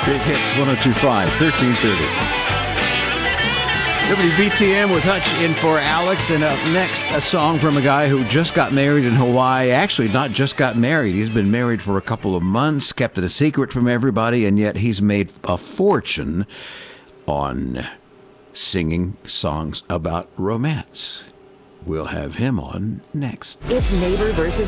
Big Hits 102.5, 1330. WBTM with Hutch in for Alex. And up next, a song from a guy who just got married in Hawaii. Actually, not just got married. He's been married for a couple of months, kept it a secret from everybody, and yet he's made a fortune on singing songs about romance. We'll have him on next. It's Neighbor versus